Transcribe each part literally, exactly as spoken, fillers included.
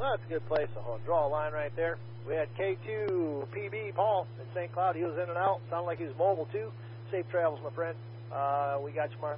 Well, that's a good place to hold, draw a line right there. We had K two P B Paul in Saint Cloud. He was in and out. Sounded like he was mobile, too. Safe travels, my friend. Uh, we got you, Mark.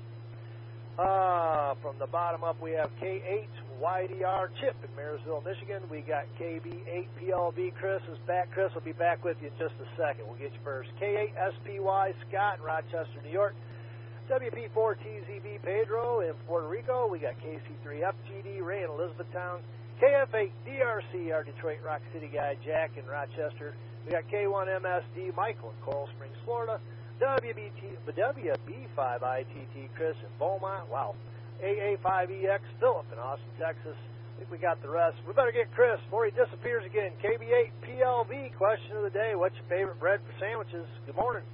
Uh, from the bottom up, we have K eight Y D R Chip in Marysville, Michigan. We got K B eight P L V. Chris is back. Chris will be back with you in just a second. We'll get you first. K eight S P Y Scott in Rochester, New York. W P four T Z V Pedro in Puerto Rico. We got K C three F G D Ray in Elizabethtown. K F eight D R C, our Detroit Rock City guy, Jack in Rochester. We got K one M S D Michael in Coral Springs, Florida. W B T, W B five I T T Chris in Beaumont. Wow. A A five E X Philip in Austin, Texas. I think we got the rest. We better get Chris before he disappears again. K B eight P L V, question of the day. What's your favorite bread for sandwiches? Good morning.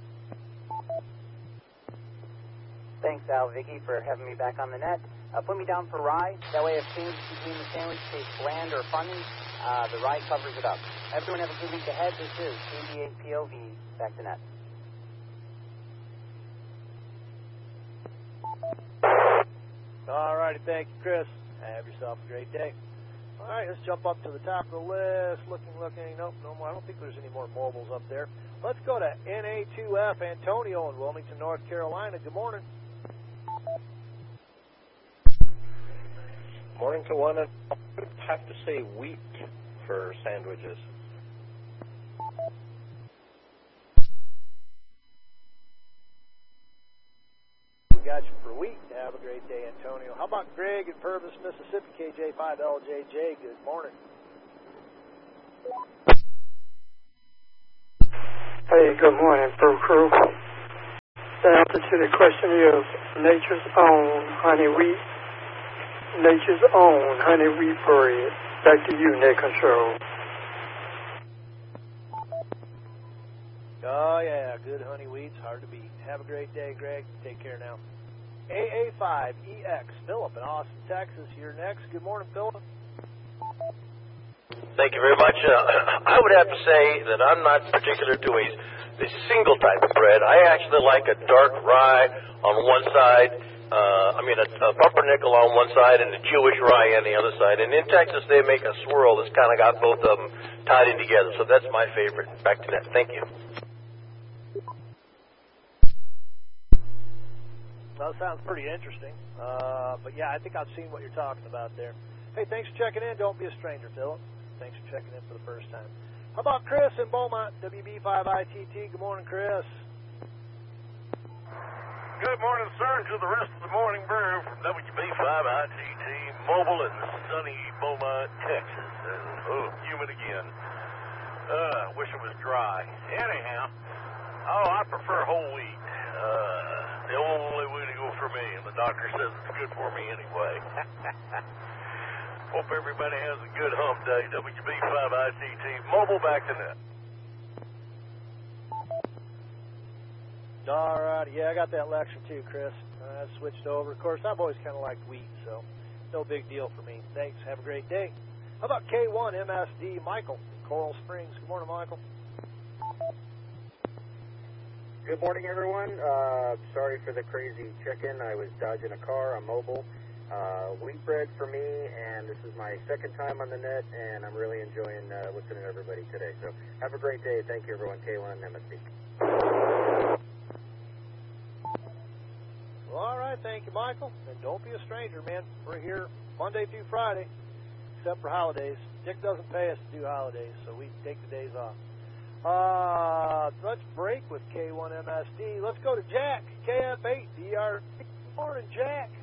Thanks, Al Vicky, for having me back on the net. Uh, put me down for rye. That way if changes between the sandwich tastes bland or funny, uh, the rye covers it up. Everyone have a good week ahead. This is K B eight P L V. Back to net. All righty, thank you, Chris. Have yourself a great day. All right, let's jump up to the top of the list. Looking, looking. Nope, no more. I don't think there's any more mobiles up there. Let's go to N A two F Antonio in Wilmington, North Carolina. Good morning. Morning to one. I would have to say wheat for sandwiches. We got you for wheat. Have a great day, Antonio. How about Greg in Purvis, Mississippi, K J five L J J? Good morning. Hey, good morning, Brew Crew. The answer to the question is nature's own honey wheat. Nature's own honey wheat bread. Back to you, Net Control. Oh, yeah, good honey wheat's hard to beat. Have a great day, Greg. Take care now. A A five E X, Philip in Austin, Texas. You're next. Good morning, Philip. Thank you very much. Uh, I would have to say that I'm not particular to a, a single type of bread. I actually like a dark rye on one side, uh, I mean a, a pumpernickel on one side and a Jewish rye on the other side. And in Texas, they make a swirl that's kind of got both of them tied in together. So that's my favorite. Back to that. Thank you. Well, that sounds pretty interesting. Uh, but, yeah, I think I've seen what you're talking about there. Hey, thanks for checking in. Don't be a stranger, Philip. Thanks for checking in for the first time. How about Chris in Beaumont, W B five I T T? Good morning, Chris. Good morning, sir, and to the rest of the morning brew from W B five I T T, mobile in sunny Beaumont, Texas. And, oh, humid again. Uh, wish it was dry. Anyhow, oh, I prefer whole wheat. Uh, the only way to go for me, and the doctor says it's good for me anyway. Hope everybody has a good hump day. W B five I T T, mobile back to net. All right. Yeah, I got that lecture too, Chris. I switched over. Of course, I've always kind of liked wheat, so no big deal for me. Thanks. Have a great day. How about K one M S D Michael in Coral Springs? Good morning, Michael. Good morning, everyone. Uh, sorry for the crazy check-in. I was dodging a car. I'm mobile. Uh, wheat bread for me, and this is my second time on the net, and I'm really enjoying uh, listening to everybody today. So have a great day. Thank you, everyone. K one M S D. Well, all right. Thank you, Michael. And don't be a stranger, man. We're here Monday through Friday, except for holidays. Dick doesn't pay us to do holidays, so we take the days off. Uh, let's break with K one M S D. Let's go to Jack, K F eight D R. Good morning, Jack.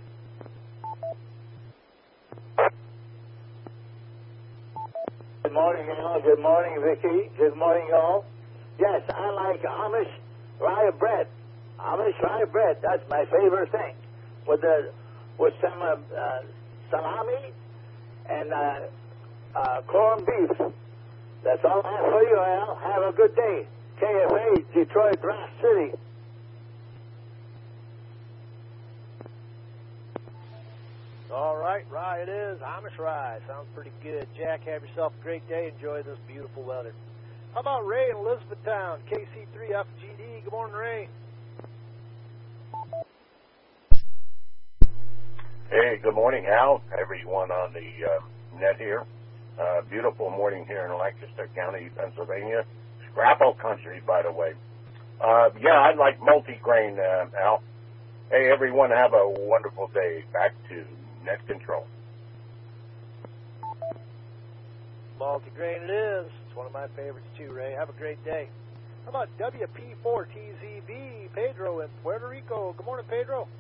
Good morning, y'all. Good morning, Vicky. Good morning, y'all. Yes, I like Amish rye bread. Amish rye bread. That's my favorite thing. With the with some uh, uh, salami and uh, uh, corned beef. That's all I have for you, Al. Have a good day. K F A, Detroit, Rock City. All right, rye it is. Amish rye. Sounds pretty good. Jack, have yourself a great day. Enjoy this beautiful weather. How about Ray in Elizabethtown, K C three F G D? Good morning, Ray. Hey, good morning, Al. Everyone on the uh, net here. Uh, beautiful morning here in Lancaster County, Pennsylvania. Scrapple country, by the way. Uh, yeah, I like multi-grain, uh, Al. Hey, everyone, have a wonderful day. Back to Net Control. Multi-grain it is. It's one of my favorites too, Ray. Have a great day. How about W P four T Z V, Pedro in Puerto Rico? Good morning, Pedro.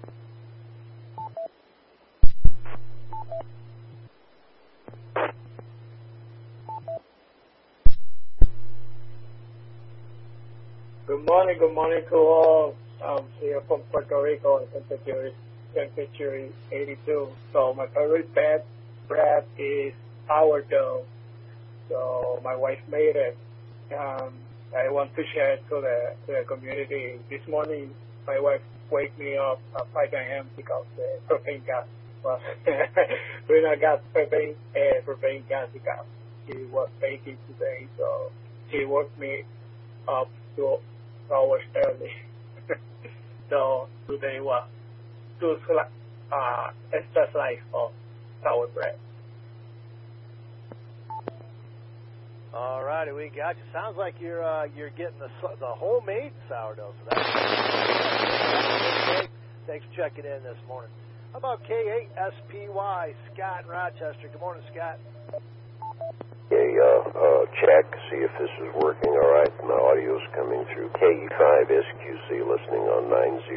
Good morning, good morning to all. I'm here from Puerto Rico, and temperature is temperature is eighty-two. So my favorite bread, bread is sourdough. So my wife made it. Um, I want to share it to the to the community. This morning, my wife wake me up at five a.m. because the propane gas was we not got propane uh, propane gas because she was baking today. So she woke me up two hours early. So today was two uh, extra slice of sour bread. All righty, we got you. Sounds like you're uh, you're getting the the homemade sourdough. So that's great. Thanks for checking in this morning. How about K eight S P Y, Scott in Rochester? Good morning, Scott. Okay, uh, uh, check, see if this is working all right. My audio's coming through. K E five S Q C, listening on nine zero.